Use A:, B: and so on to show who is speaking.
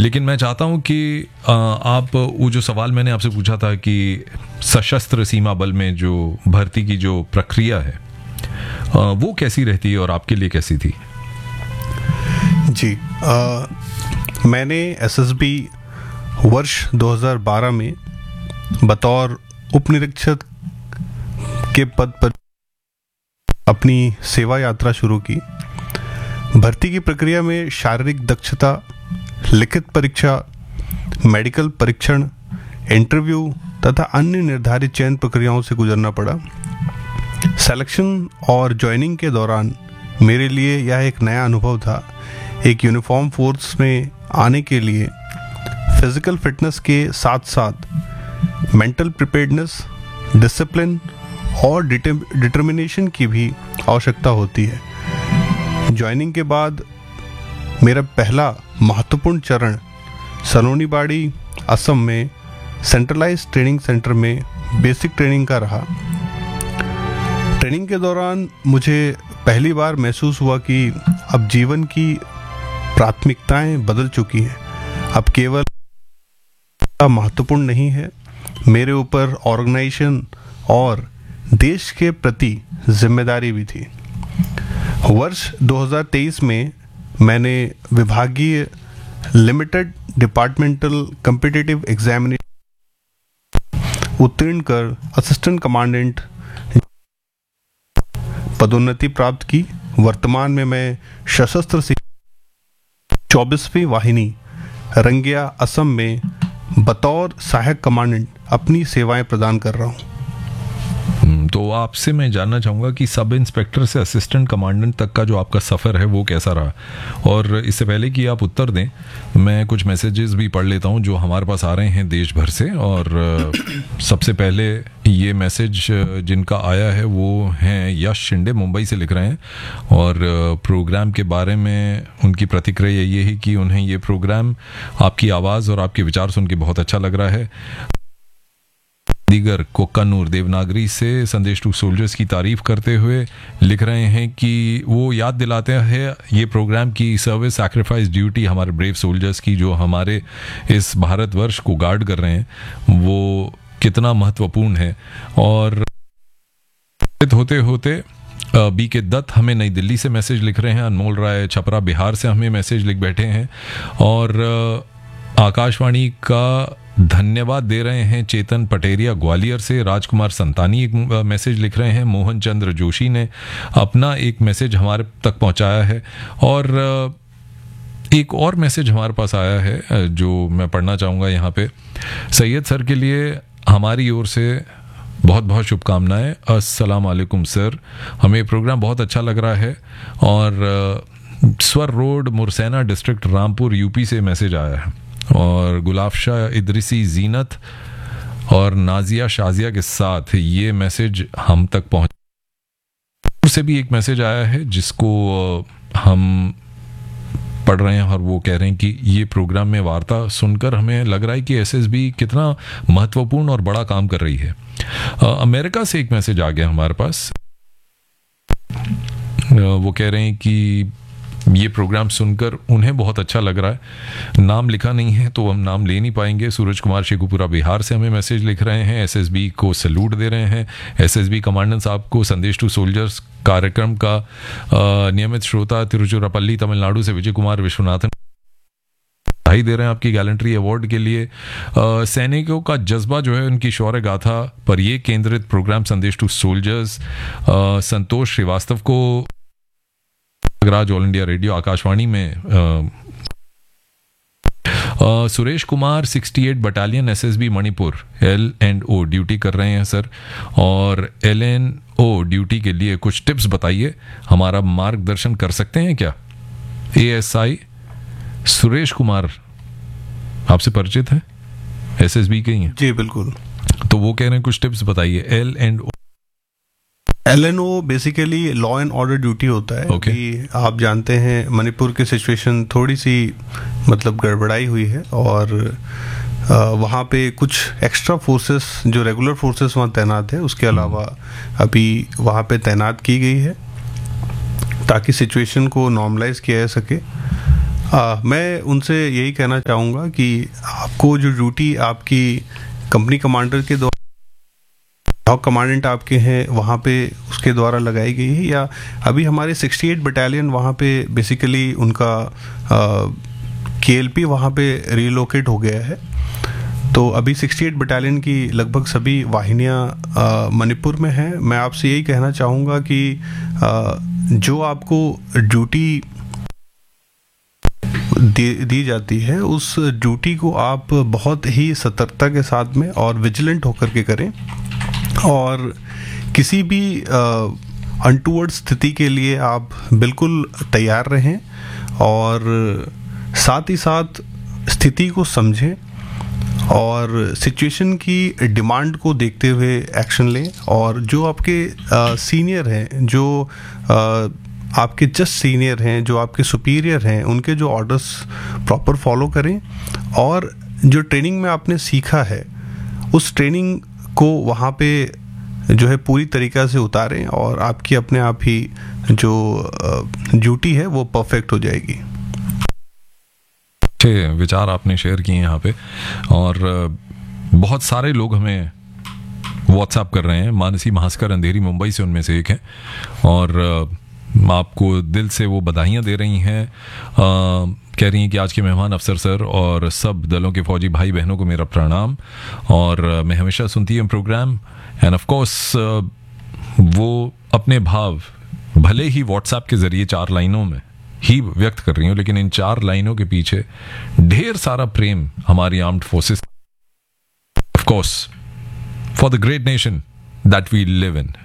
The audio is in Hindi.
A: लेकिन मैं चाहता हूं कि आप वो जो सवाल मैंने आपसे पूछा था कि सशस्त्र सीमा बल में जो भर्ती की जो प्रक्रिया है वो कैसी रहती है और आपके लिए कैसी थी?
B: जी, मैंने एसएसबी वर्ष 2012 में बतौर उपनिरीक्षक के पद पर अपनी सेवा यात्रा शुरू की। भर्ती की प्रक्रिया में शारीरिक दक्षता, लिखित परीक्षा, मेडिकल परीक्षण, इंटरव्यू तथा अन्य निर्धारित चयन प्रक्रियाओं से गुजरना पड़ा। सिलेक्शन और ज्वाइनिंग के दौरान मेरे लिए यह एक नया अनुभव था। एक यूनिफॉर्म फोर्स में आने के लिए फिजिकल फिटनेस के साथ साथ मेंटल प्रिपेयर्डनेस, डिसिप्लिन और डिटर्मिनेशन की भी आवश्यकता होती है। ज्वाइनिंग के बाद मेरा पहला महत्वपूर्ण चरण सलोनीबाड़ी, असम में सेंट्रलाइज्ड ट्रेनिंग सेंटर में बेसिक ट्रेनिंग का रहा। ट्रेनिंग के दौरान मुझे पहली बार महसूस हुआ कि अब जीवन की प्राथमिकताएं बदल चुकी हैं। अब केवल महत्वपूर्ण नहीं है, मेरे ऊपर ऑर्गेनाइजेशन और देश के प्रति जिम्मेदारी भी थी। वर्ष 2023 में मैंने विभागीय लिमिटेड डिपार्टमेंटल कॉम्पिटिटिव एग्जामिनेशन उत्तीर्ण कर असिस्टेंट कमांडेंट पदोन्नति प्राप्त की। वर्तमान में मैं सशस्त्र सीमा 24वीं वाहिनी रंगिया, असम में बतौर सहायक कमांडेंट अपनी सेवाएं प्रदान कर रहा हूँ।
A: तो आपसे मैं जानना चाहूँगा कि सब इंस्पेक्टर से असिस्टेंट कमांडेंट तक का जो आपका सफ़र है वो कैसा रहा? और इससे पहले कि आप उत्तर दें, मैं कुछ मैसेजेस भी पढ़ लेता हूँ जो हमारे पास आ रहे हैं देश भर से। और सबसे पहले ये मैसेज जिनका आया है वो हैं यश शिंदे, मुंबई से लिख रहे हैं। और प्रोग्राम के बारे में उनकी प्रतिक्रिया ये है कि उन्हें ये प्रोग्राम, आपकी आवाज़ और आपके विचार सुन के बहुत अच्छा लग रहा है। दीगर कोक्कानूर देवनागरी से संदेश टू सोल्जर्स की तारीफ करते हुए लिख रहे हैं कि वो याद दिलाते हैं ये प्रोग्राम की सर्विस, सैक्रिफाइस, ड्यूटी हमारे ब्रेव सोल्जर्स की जो हमारे इस भारतवर्ष को गार्ड कर रहे हैं वो कितना महत्वपूर्ण है। और होते होते बी के दत्त हमें नई दिल्ली से मैसेज लिख रहे हैं। अनमोल राय छपरा बिहार से हमें मैसेज लिख बैठे हैं। और आकाशवाणी का धन्यवाद दे रहे हैं चेतन पटेरिया ग्वालियर से। राजकुमार संतानी एक मैसेज लिख रहे हैं। मोहन चंद्र जोशी ने अपना एक मैसेज हमारे तक पहुंचाया है। और एक और मैसेज हमारे पास आया है जो मैं पढ़ना चाहूँगा यहाँ पे। सैयद सर के लिए हमारी ओर से बहुत बहुत शुभकामनाएं। अस्सलाम वालेकुम सर, हमें प्रोग्राम बहुत अच्छा लग रहा है। और स्वर रोड, मुरसैना डिस्ट्रिक्ट, रामपुर, यूपी से मैसेज आया है। और गुलाबशाह इदरिसी, जीनत और नाजिया शाजिया के साथ ये मैसेज हम तक पहुंच से भी एक मैसेज आया है जिसको हम पढ़ रहे हैं। और वो कह रहे हैं कि ये प्रोग्राम में वार्ता सुनकर हमें लग रहा है कि एसएसबी कितना महत्वपूर्ण और बड़ा काम कर रही है। अमेरिका से एक मैसेज आ गया हमारे पास। वो कह रहे हैं कि ये प्रोग्राम सुनकर उन्हें बहुत अच्छा लग रहा है। नाम लिखा नहीं है तो हम नाम ले नहीं पाएंगे। सूरज कुमार शेखुपुरा बिहार से हमें मैसेज लिख रहे हैं। एसएसबी को सैल्यूट दे रहे हैं। एसएसबी कमांडेंट साहब को संदेश टू सोल्जर्स कार्यक्रम का नियमित श्रोता तिरुचिरापल्ली तमिलनाडु से विजय कुमार विश्वनाथन बधाई दे रहे हैं आपकी गैलेंट्री अवार्ड के लिए। सैनिकों का जज्बा जो है उनकी शौर्य गाथा पर ये केंद्रित प्रोग्राम संदेश टू सोल्जर्स संतोष श्रीवास्तव को राज ऑल इंडिया रेडियो आकाशवाणी में Suresh Kumar 68 battalion SSB Manipur LNO duty कर रहे हैं सर। और LNO ड्यूटी के लिए कुछ टिप्स बताइए, हमारा मार्गदर्शन कर सकते हैं क्या? ASI सुरेश कुमार आपसे परिचित है, एसएसबी के ही हैं?
B: जी बिल्कुल।
A: तो वो कह रहे हैं कुछ टिप्स बताइए।
B: LNO basically law and order duty होता है। कि आप जानते हैं मणिपुर की सिचुएशन थोड़ी सी मतलब गड़बड़ाई हुई है और वहाँ पे कुछ एक्स्ट्रा फोर्सेस जो रेगुलर फोर्सेस वहाँ तैनात है उसके अलावा अभी वहाँ पे तैनात की गई है ताकि सिचुएशन को नॉर्मलाइज किया जा सके। मैं उनसे यही कहना चाहूँगा कि आपको जो ड्यूटी आपकी कंपनी कमांडर के द्वारा, कमांडेंट आपके हैं वहाँ पे उसके द्वारा लगाई गई है, या अभी हमारे 68 बटालियन वहाँ पे बेसिकली उनका KLP वहाँ पे रिलोकेट हो गया है। तो अभी 68 बटालियन की लगभग सभी वाहिनियाँ मणिपुर में हैं। मैं आपसे यही कहना चाहूँगा कि जो आपको ड्यूटी दी जाती है उस ड्यूटी को आप बहुत ही सतर्कता के साथ में और विजिलेंट होकर के करें, और किसी भी अनटूवर्ड स्थिति के लिए आप बिल्कुल तैयार रहें, और साथ ही साथ स्थिति को समझें और सिचुएशन की डिमांड को देखते हुए एक्शन लें, और जो आपके सीनियर हैं, जो आपके जस्ट सीनियर हैं, जो आपके सुपीरियर हैं, उनके जो ऑर्डर्स प्रॉपर फॉलो करें, और जो ट्रेनिंग में आपने सीखा है उस ट्रेनिंग को वहाँ पे जो है पूरी तरीक़ा से उतारें, और आपकी अपने आप ही जो ड्यूटी है वो परफेक्ट हो जाएगी।
A: अच्छे विचार आपने शेयर किए यहाँ पे, और बहुत सारे लोग हमें व्हाट्सएप कर रहे हैं। मानसी महास्कर अंधेरी मुंबई से उनमें से एक हैं, और आपको दिल से वो बधाइयाँ दे रही हैं। कह रही हैं कि आज के मेहमान अफसर सर और सब दलों के फौजी भाई बहनों को मेरा प्रणाम, और मैं हमेशा सुनती हूँ प्रोग्राम, एंड ऑफ कोर्स वो अपने भाव भले ही व्हाट्सएप के ज़रिए 4 लाइनों में ही व्यक्त कर रही हूँ, लेकिन इन 4 लाइनों के पीछे ढेर सारा प्रेम हमारी armed forces, of course, for the great nation that we live in.